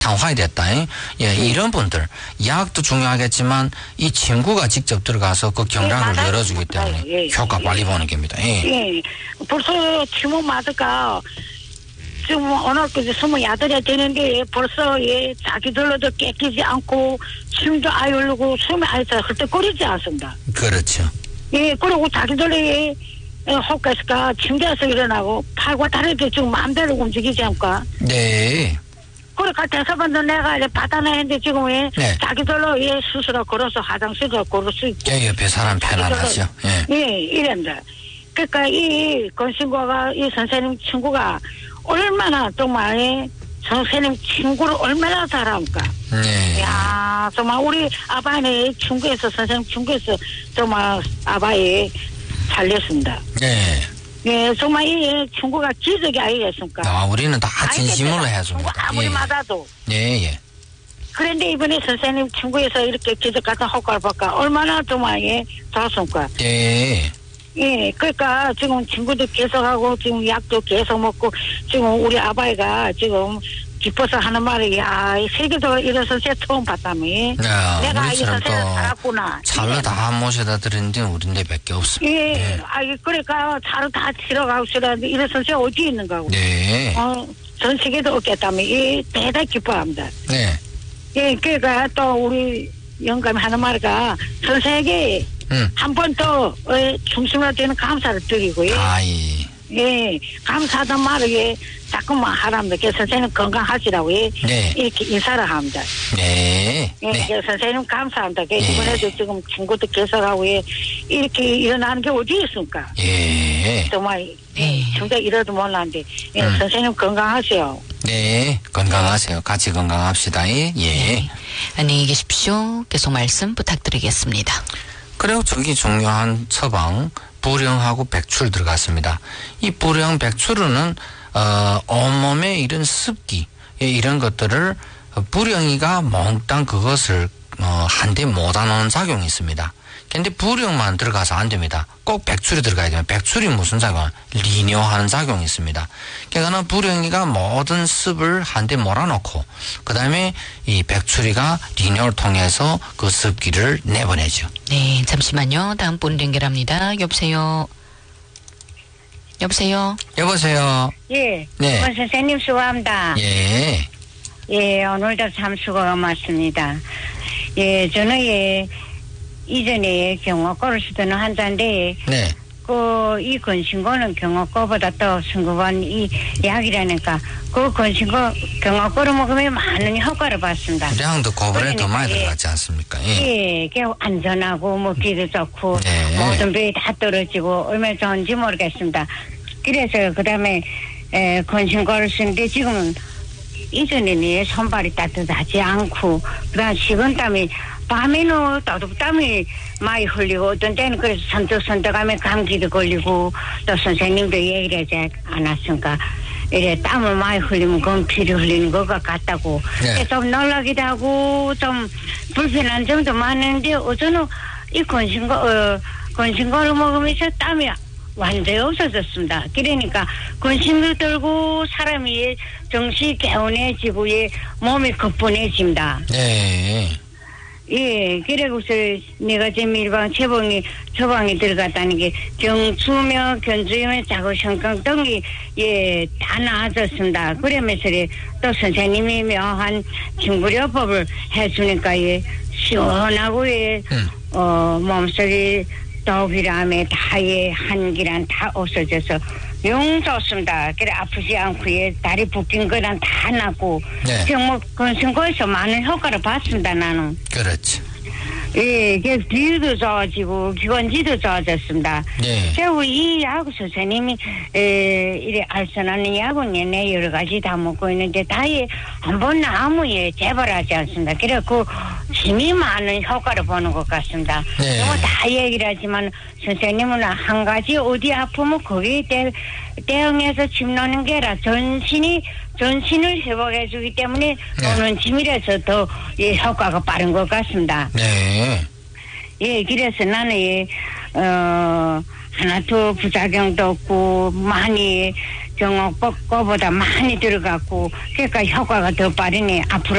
당화이 됐다. 예, 이런 분들 약도 중요하겠지만 이 친구가 직접 들어가서 그 경락을 열어주기 때문에 효과 빨리 보는 겁니다. 예. 벌써 침묵 마드가 지금 오늘 그 28이 되는데 벌써 자기들로도 깨끼지 않고 침도 아예 흘르고 숨이 아예 헐떡거리지 않습니다. 그렇죠. 예, 그리고 자기들이 혹가스가 침대에서 일어나고 팔과 다리도 지금 마음대로 움직이지 않을까? 네. 그러니까 대사반도 내가 받아내는데 지금 자기들로 스스로 걸어서 화장실도 걸을 수 있고. 옆에 사람 편안하죠. 이런다. 그러니까 이 건신과가 이 선생님 친구가 얼마나 정말 선생님 친구를 얼마나 잘합니까? 네. 야, 정말 우리 아바의 친구에서 선생님 친구에서 정말 아바에 살렸습니다. 네. 예, 정말 이 친구가 기적이 아니겠습니까? 우리는 다 진심으로 해줍니다. 아무리 맞아도. 예. 그런데 이번에 선생님 친구에서 이렇게 기적 같은 효과를 볼까 얼마나 정말 좋습니까? 예. 예, 그러니까 지금 친구도 계속하고 지금 약도 계속 먹고 지금 우리 아바이가 지금 기뻐서 하는 말이 세계적으로 이런 선생 처음 봤다며. 내가 이 선생을 살았구나. 차를 다 모셔다 드리는데 우리네 밖에 없습니다. 예, 그러니까 차를 다 치러 가고 싶었는데 이런 선생 어디 있는가. 네. 전 세계도 없겠다며. 대단히 기뻐합니다. 네. 예, 그러니까 또 우리 영감이 하는 말이가 선생에게 한 번 더 중심으로 되는 감사를 드리고요. 예, 감사하단 말을 자꾸만 하랍니다. 그래서 선생님 건강하시라고 이렇게 인사를 합니다. 네. 네. 선생님 감사합니다. 이번에도 지금 친구도 계속하고 이렇게 일어나는 게 어디 있습니까? 정말 진짜 이러도 몰랐는데 선생님 건강하세요. 네, 건강하세요. 같이 건강합시다. 예. 안녕히 계십시오. 계속 말씀 부탁드리겠습니다. 그리고 저기 중요한 처방 불영하고 백출 들어갔습니다. 이 불영 백출은 온몸에 이런 습기 이런 것들을 불영이가 몽땅 그것을 한데 못안오는 작용이 있습니다. 근데 불영만 들어가서 안 됩니다. 꼭 백출이 들어가야 됩니다. 백출이 무슨 작용? 리뇨하는 작용이 있습니다. 그러니까 불영이가 모든 습을 한데 몰아놓고 그 다음에 이 백출이가 리뇨를 통해서 그 습기를 내보내죠. 네, 잠시만요. 다음 분 연결합니다. 여보세요. 여보세요. 예. 네. 선생님 수고합니다. 예. 예, 오늘도 참 수고가 많습니다. 예, 저는 이전에 경화고를 쓰던 환자인데, 네. 이 건신고는 경화고보다 더 승급한 이 약이라니까, 그 건신고, 경화고를 먹으면 많은 효과를 받습니다. 량도 고분에 더 많이 들어갔지 않습니까? 예, 안전하고, 먹기도 좋고, 모든 병이 다 떨어지고, 얼마나 좋은지 모르겠습니다. 그래서, 그 다음에, 건신고를 쓰는데, 지금은, 이전에는 손발이 따뜻하지 않고, 그 다음 식은땀이, 밤에는 따뜻땀이 많이 흘리고 어떤 때는 그래서 선떡선떡하면 감기도 걸리고 또 선생님도 얘기를 하지 않았으니까 이래 땀을 많이 흘리면 그건 피를 흘리는 것 같다고 좀 놀라기도 하고 좀 불편한 점도 많은데 어쩌면 이 건신고를 먹으면서 땀이 완전히 없어졌습니다. 그러니까 건신도 들고 사람이 정신이 개운해지고 몸이 거뿐해집니다. 네. 예, 그래고서 내가 지금 일반 처방이 들어갔다는 게 경추며 견주며 자구성강 등이 다 나아졌습니다. 그러면서 또 선생님이 묘한 징구려법을 해주니까 시원하고 몸속에 더비람에 다의 한기란 다 없어져서 영 좋습니다. 그래 아프지 않고 다리 붓긴 거랑 다 나고 정말 건승고에서 많은 효과를 봤습니다. 나는. 그렇지. 예, 비위도 좋아지고 기관지도 좋아졌습니다. 그리고 이 야구 선생님이 이래 알선하는 야구는 내 여러 가지 다 먹고 있는데 다에 한번 아무에 재발하지 않습니다. 그래갖고 힘이 많은 효과를 보는 것 같습니다. 다 얘기를 하지만 선생님은 한 가지 어디 아프면 거기에 대응해서 침 놓는 게 아니라 전신을 회복해주기 때문에 노는 침이라서 더 효과가 빠른 것 같습니다. 예, 그래서 나는 하나도 부작용도 없고 많이 정어 거보다 많이 들어갔고 그러니까 효과가 더 빠르니 앞으로